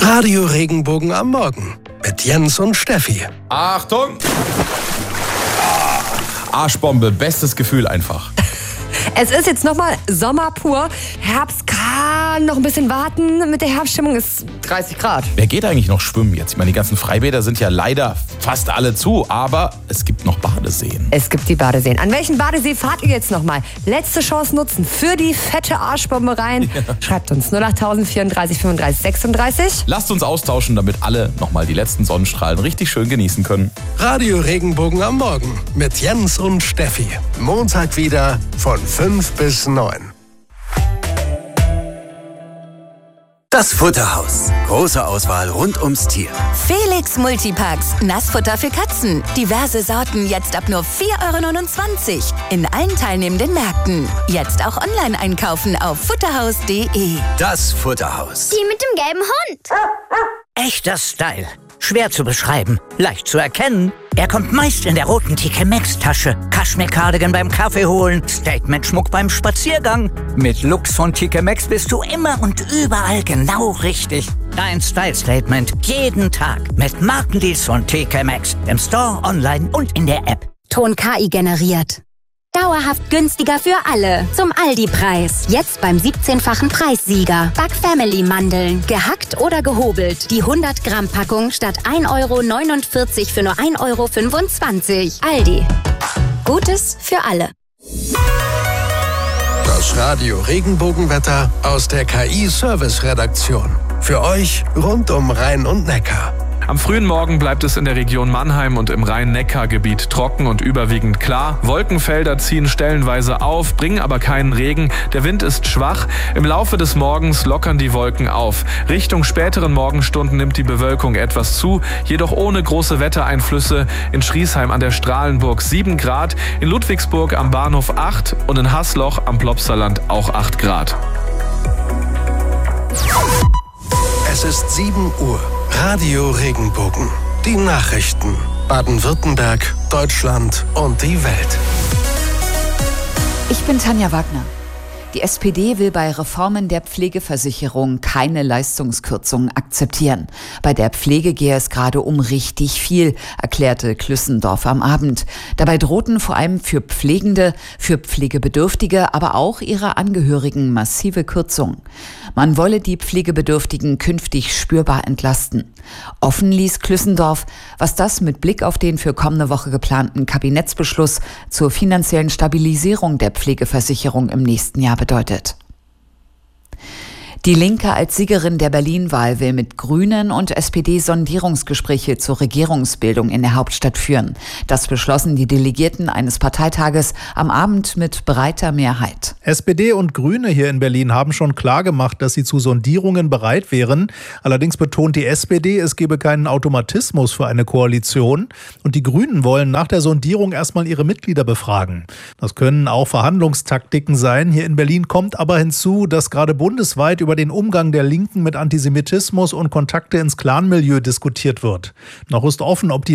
Radio Regenbogen am Morgen mit Jens und Steffi. Achtung! Arschbombe, bestes Gefühl einfach. Es ist jetzt nochmal Sommer pur. Herbst kann noch ein bisschen warten. Mit der Herbststimmung ist 30 Grad. Wer geht eigentlich noch schwimmen jetzt? Ich meine, die ganzen Freibäder sind ja leider fast alle zu, aber es gibt noch Badeseen. Es gibt die Badeseen. An welchen Badesee fahrt ihr jetzt nochmal? Letzte Chance nutzen für die fette Arschbombe rein. Ja. Schreibt uns 08000 34 35 36. Lasst uns austauschen, damit alle nochmal die letzten Sonnenstrahlen richtig schön genießen können. Radio Regenbogen am Morgen mit Jens und Steffi. Montag wieder von 5 bis 9. Das Futterhaus. Große Auswahl rund ums Tier. Felix Multipacks. Nassfutter für Katzen. Diverse Sorten jetzt ab nur 4,29 € in allen teilnehmenden Märkten. Jetzt auch online einkaufen auf futterhaus.de. Das Futterhaus. Die mit dem gelben Hund. Echter Style. Schwer zu beschreiben, leicht zu erkennen. Er kommt meist in der roten TK Maxx Tasche. Kaschmir-Cardigan beim Kaffee holen, Statement-Schmuck beim Spaziergang. Mit Looks von TK Maxx bist du immer und überall genau richtig. Dein Style-Statement jeden Tag mit Markendeals von TK Maxx. Im Store, online und in der App. Ton KI generiert. Dauerhaft günstiger für alle. Zum Aldi-Preis. Jetzt beim 17-fachen Preissieger. Back Family Mandeln. Gehackt oder gehobelt. Die 100-Gramm-Packung statt 1,49 € für nur 1,25 €. Aldi. Gutes für alle. Das Radio Regenbogenwetter aus der KI-Service-Redaktion. Für euch rund um Rhein und Neckar. Am frühen Morgen bleibt es in der Region Mannheim und im Rhein-Neckar-Gebiet trocken und überwiegend klar. Wolkenfelder ziehen stellenweise auf, bringen aber keinen Regen. Der Wind ist schwach. Im Laufe des Morgens lockern die Wolken auf. Richtung späteren Morgenstunden nimmt die Bewölkung etwas zu, jedoch ohne große Wettereinflüsse. In Schriesheim an der Strahlenburg 7 Grad, in Ludwigsburg am Bahnhof 8 und in Haßloch am Plopsaland auch 8 Grad. Es ist 7 Uhr. Radio Regenbogen. Die Nachrichten. Baden-Württemberg, Deutschland und die Welt. Ich bin Tanja Wagner. Die SPD will bei Reformen der Pflegeversicherung keine Leistungskürzungen akzeptieren. Bei der Pflege gehe es gerade um richtig viel, erklärte Klüssendorf am Abend. Dabei drohten vor allem für Pflegende, für Pflegebedürftige, aber auch ihre Angehörigen massive Kürzungen. Man wolle die Pflegebedürftigen künftig spürbar entlasten. Offen ließ Klüssendorf, was das mit Blick auf den für kommende Woche geplanten Kabinettsbeschluss zur finanziellen Stabilisierung der Pflegeversicherung im nächsten Jahr bedeutet. Die Linke als Siegerin der Berlin-Wahl will mit Grünen und SPD Sondierungsgespräche zur Regierungsbildung in der Hauptstadt führen. Das beschlossen die Delegierten eines Parteitages am Abend mit breiter Mehrheit. SPD und Grüne hier in Berlin haben schon klargemacht, dass sie zu Sondierungen bereit wären. Allerdings betont die SPD, es gebe keinen Automatismus für eine Koalition. Und die Grünen wollen nach der Sondierung erstmal ihre Mitglieder befragen. Das können auch Verhandlungstaktiken sein. Hier in Berlin kommt aber hinzu, dass gerade bundesweit über den Umgang der Linken mit Antisemitismus und Kontakte ins Clanmilieu diskutiert wird. Noch ist offen, ob die